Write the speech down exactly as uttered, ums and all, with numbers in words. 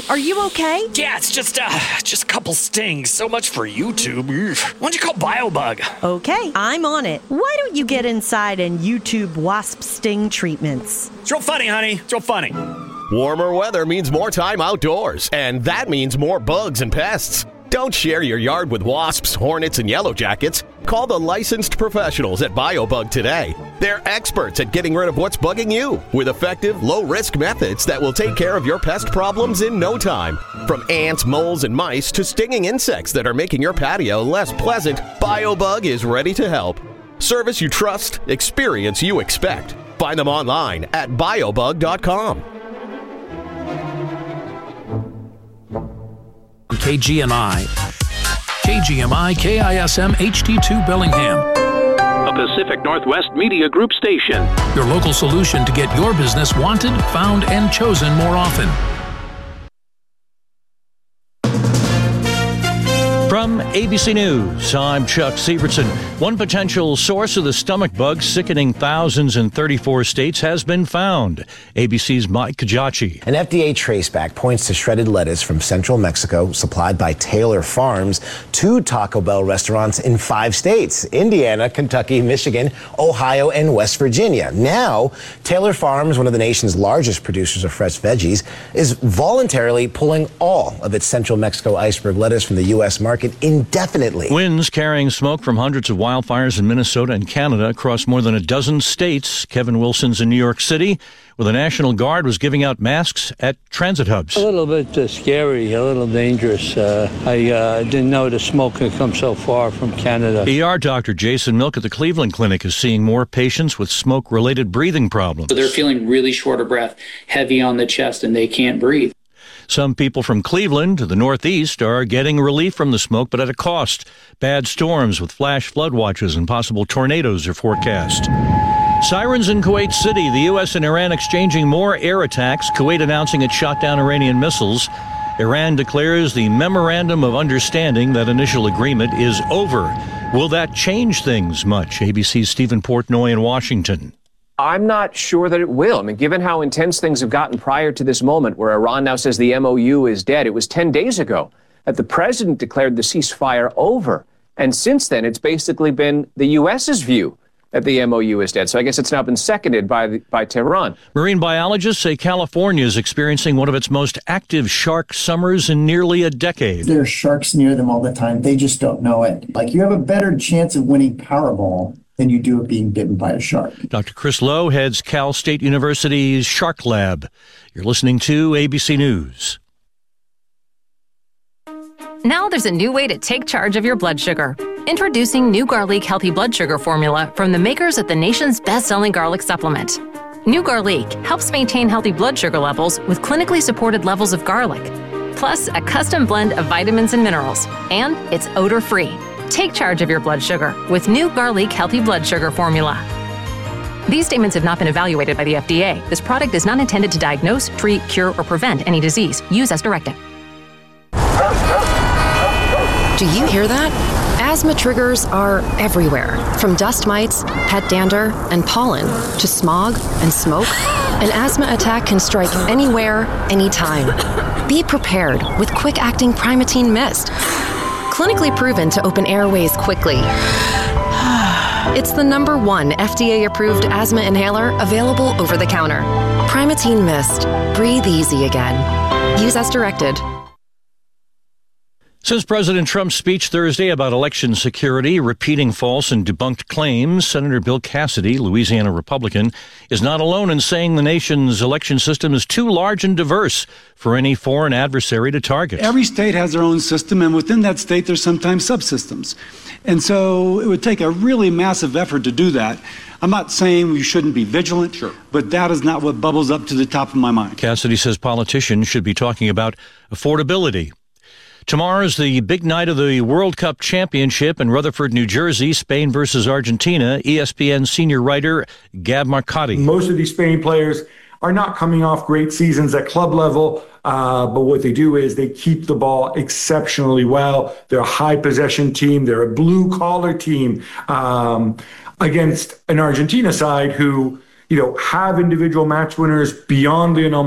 are you okay? Yeah, it's just, uh, just a couple stings. So much for YouTube. Why don't you call BioBug? Okay, I'm on it. Why don't you get inside and YouTube wasp sting treatments? It's real funny, honey. It's real funny. Warmer weather means more time outdoors, and that means more bugs and pests. Don't share your yard with wasps, hornets, and yellow jackets. Call the licensed professionals at BioBug today. They're experts at getting rid of what's bugging you with effective, low-risk methods that will take care of your pest problems in no time. From ants, moles, and mice to stinging insects that are making your patio less pleasant, BioBug is ready to help. Service you trust, experience you expect. Find them online at biobug dot com. K G M I. K G M I K I S M H D two Bellingham. A Pacific Northwest Media Group station. Your local solution to get your business wanted, found, and chosen more often. From A B C News, I'm Chuck Sievertson. One potential source of the stomach bug sickening thousands in thirty-four states has been found. A B C's Mike Kajachi. An F D A traceback points to shredded lettuce from central Mexico supplied by Taylor Farms to Taco Bell restaurants in five states: Indiana, Kentucky, Michigan, Ohio, and West Virginia. Now, Taylor Farms, one of the nation's largest producers of fresh veggies, is voluntarily pulling all of its central Mexico iceberg lettuce from the U S market indefinitely. Winds carrying smoke from hundreds of wildfires in Minnesota and Canada across more than a dozen states. Kevin Wilson's in New York City, where the National Guard was giving out masks at transit hubs. A little bit uh, scary, a little dangerous. Uh, I uh, didn't know the smoke could come so far from Canada. E R doctor Jason Milk at the Cleveland Clinic is seeing more patients with smoke-related breathing problems. So they're feeling really short of breath, heavy on the chest, and they can't breathe. Some people from Cleveland to the Northeast are getting relief from the smoke, but at a cost. Bad storms with flash flood watches and possible tornadoes are forecast. Sirens in Kuwait City. The U S and Iran exchanging more air attacks. Kuwait announcing it shot down Iranian missiles. Iran declares the Memorandum of Understanding, that initial agreement, is over. Will that change things much? A B C's Stephen Portnoy in Washington. I'm not sure that it will. I mean, given how intense things have gotten prior to this moment, where Iran now says the M O U is dead, it was ten days ago that the president declared the ceasefire over. And since then, it's basically been the U S's view that the M O U is dead. So I guess it's now been seconded by the, by Tehran. Marine biologists say California is experiencing one of its most active shark summers in nearly a decade. There are sharks near them all the time. They just don't know it. Like, you have a better chance of winning Powerball than you do of being bitten by a shark. Doctor Chris Lowe heads Cal State University's Shark Lab. You're listening to A B C News. Now there's a new way to take charge of your blood sugar. Introducing New Garlic Healthy Blood Sugar Formula from the makers of the nation's best-selling garlic supplement. New Garlic helps maintain healthy blood sugar levels with clinically supported levels of garlic, plus a custom blend of vitamins and minerals, and it's odor-free. Take charge of your blood sugar with New Garlic Healthy Blood Sugar Formula. These statements have not been evaluated by the F D A. This product is not intended to diagnose, treat, cure, or prevent any disease. Use as directed. Do you hear that? Asthma triggers are everywhere, from dust mites, pet dander, and pollen, to smog and smoke. An asthma attack can strike anywhere, anytime. Be prepared with quick-acting Primatene Mist. Clinically proven to open airways quickly. It's the number one F D A-approved asthma inhaler available over the counter. Primatene Mist. Breathe easy again. Use as directed. Since President Trump's speech Thursday about election security, repeating false and debunked claims, Senator Bill Cassidy, Louisiana Republican, is not alone in saying the nation's election system is too large and diverse for any foreign adversary to target. Every state has their own system, and within that state there's sometimes subsystems. And so it would take a really massive effort to do that. I'm not saying we shouldn't be vigilant, sure, but that is not what bubbles up to the top of my mind. Cassidy says politicians should be talking about affordability. Tomorrow is the big night of the World Cup Championship in Rutherford, New Jersey, Spain versus Argentina. E S P N senior writer Gab Marcotti. Most of these Spain players are not coming off great seasons at club level, uh, but what they do is they keep the ball exceptionally well. They're a high possession team. They're a blue-collar team um, against an Argentina side who, you know, have individual match winners beyond Lionel